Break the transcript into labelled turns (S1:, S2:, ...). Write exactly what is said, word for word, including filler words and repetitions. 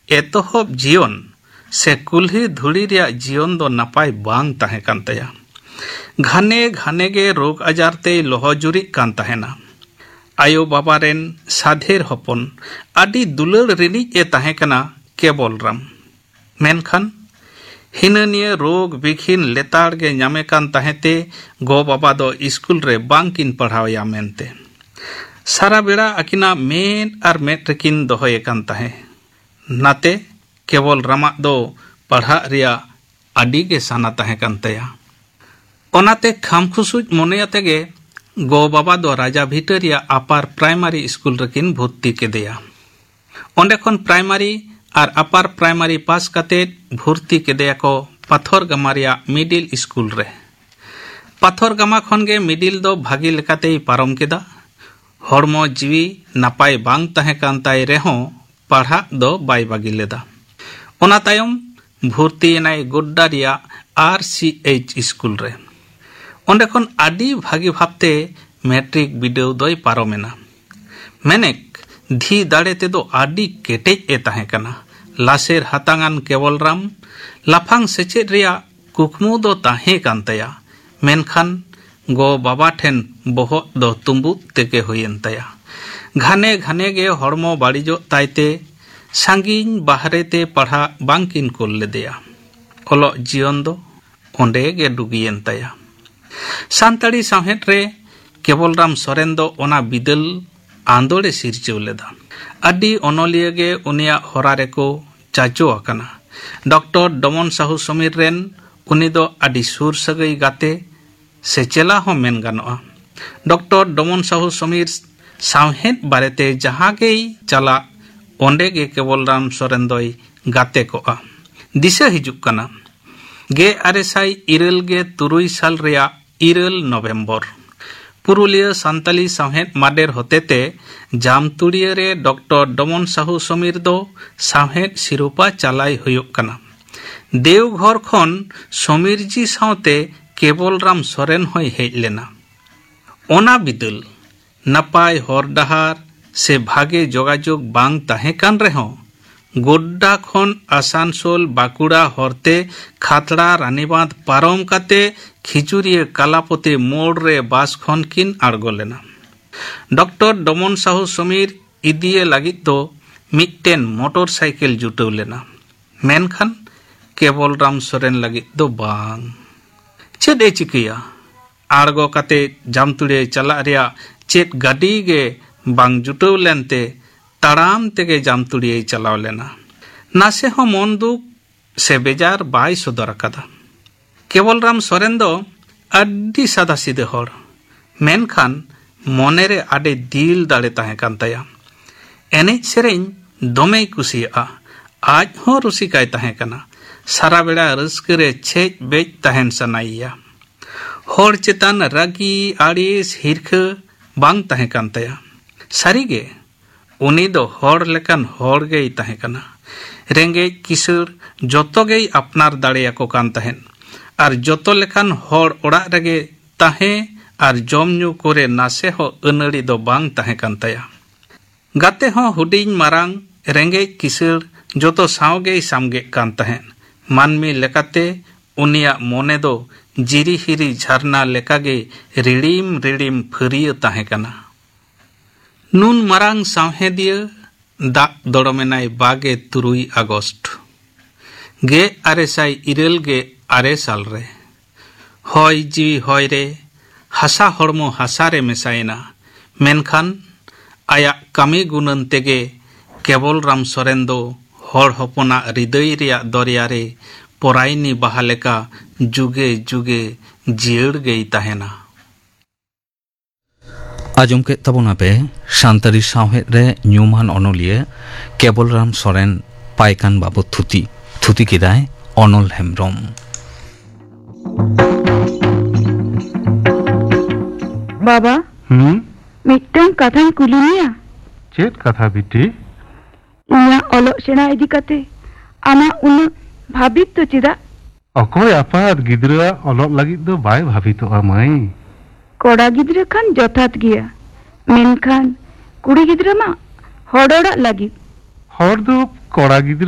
S1: एतोहब जीवन से कुल्ही धुड़ी रिया जीवन दो नापाय बांग ताहे कान तया। घाने घाने गे रोग आजार ते लोहजुरी कान ताहेना। आयो बाबा रेन साधेर हपन आदि दुलड़ रिनी ए ताहे कना केवलराम। मेनखान हिननिया रोग बिखिन लेताड़ गे ᱧᱟᱢᱮ कान ताहेते गो बाबा दो स्कूल रे बांकिन पढ़ावया मेनते। सारा बेड़ा अकिना मेन और मेट रेकिन दोहय कान ताहे। नाते केवल रामा दो पढ़ा रिया आदि गे साना ताहे कान तया। ओनाते खामखुसुज मोनेयाते गे गो बाबा दो राजा भिटरिया अपार प्राइमरी स्कूल रेकिन भर्ती केदेया। ओंडे खन प्राइमरी और अपार प्राइमरी पास कते भर्ती केदेया को पाथरगामा रिया मिडिल स्कूल रे। पाथरगामा खन गे मिडिल दो भागी लेकाते पारम केदा। हड़मो जीवी नापाय बांग ताहे कान ताय रेहों पढ़ा दो बाय बागी लेदा। ओना तायम भर्ती एनाय गोड्डा रिया आर सी एच स्कूल रे। ओंडे खन आदि भागी भाबते मैट्रिक बिडेव दोय पारमेना। मेनेक धी दाड़े तेदो आदि केटेज ए ताहे कना। लासेर हातांगान केवलराम लाफांग सेचेद रिया कुकमु दो ताहे कान तया। मेनखान गो बाबा ठेन बोहो दो तुम्बु तेके हुयेन तया। घाने घाने गे हड़मो बाड़िजो तायते सांगिन बाहरे ते पढ़ा बांकिन कोल लेदेया। ओलो जीवन दो ओंडे गे डुगियेन तया। सान्ताड़ी साहेट रे केवलराम सोरेन दो ओना बिदल आंदोड़े सिरचौ लेदा। आदि ओनोलिया गे उनिया होरा रेको चाचो आकना। Doctor demon Sahu Sameer rain उनी दो आदि सुर सगई गाते से चेला हो main गानोआ। Doctor demon Sahu Sameer साहेट बारेते जहां गे चला ओंडे गे केवलराम सोरेन दोय गाते कोआ। दिशा हिजुक कना गे आरेसाई इरल गे तुरुई साल रिया इरल नवंबर पुरुलिया सान्ताली साहेट माडेर होतेते जामतुड़िया रे डॉक्टर डमन साहू समीर दो साहेट सिरोपा चालाई हुयुक कना। देवघर खन समीर जी सावते केवलराम सोरेन होय हेज लेना। ओना बिदल नापाय हर डहार से भागे जोगाजोग बांग ताहे कान रेहों गोड्डा खन आसानसोल बाकुड़ा हरते खातड़ा रानीबांध पारम काते खिचुरिया कालापति मोड़ रे बास खन किन आड़गो लेना। डॉक्टर डमन साहू समीर इदिये लागित दो मिट्टेन मोटरसाइकिल जुटव लेना। मेनखान केवलराम सोरेन लागित दो बांग। चेद ए चिकिया आड़गो काते जामतुड़े चला रिया चेद गाड़ी गे बांग जुटव लेनते ताड़ाम तेगे जामतुड़िये चलाव लेना। नासे हो मन दुख से बेजार बाय सदर अकादा। केवलराम सोरेन दो आदि सादा सीधे हर मेनखान मोनेरे आडे दिल दाड़े ताहे कान तया। एनेज सेरेñ दोमेय कुसिया। आज हो रुसिकाय ताहे कना। सारा बेड़ा रस्करे छेज बेज ताहेन सनाइया। हर चेतान रागी आड़िस हिरखा बांग ताहे कान तया। सारीगे उनी दो हर लेकान हर गेय ताहे कना। रेंगेज किसुर जतो गेय अपनार दाड़ेयाको कान ताहेन और जतो लेकान हर ओड़ा रेगे ताहे और जम ᱧᱩ कोरे नासे हो अनड़ी दो बांग ताहे कान तया। गाते हो हुडिंग मारांग रेंगेज किसुर जतो सावगे सामगे कान ताहेन। मानमी लेकाते उनिया मोने दो जिरी हिरी झरना लेकागे रिड़िम रिड़िम फरिया ताहे कना। नुन मारांग सावहेदिया दाग दड़मेनाय बागे तुरुई आगस्ट गे आरेसाई इरल गे आरे साल रे। हय जीवी हय रे हासा हड़मो हासा रे मेसायना। मेनखान आया कामी गुनन तेगे केवलराम सोरेन दो हड़ हपना हृदय रिया दरिया रे परायनी बाहा लेका जुगे जुगे जियड़ गई ताहेना।
S2: आजम के तबना पे सान्ताड़ी सावहेद रे ᱧᱩᱢᱟᱱ অনলিয়ে केवलराम सोरेन पायकान बाबू थुती थुती केदाय অনল हेम्ब्रम।
S3: बाबा
S4: हम्म
S3: मिट्टन कथा कुलिनिया।
S4: चेत कथा बिटी
S3: इया ओलो सेना इदी कते आमा उन भाबित तो चिदा
S4: अकोय आपात गिद्रा ओलोग लागित दो बाय भाबितोआ माई।
S3: कोड़ा गिद्रा खान जथात गया मेनखान कुड़ी गिद्रा मा हड़ोड़ा लगी
S4: हड़ दो कोड़ा गिद्रा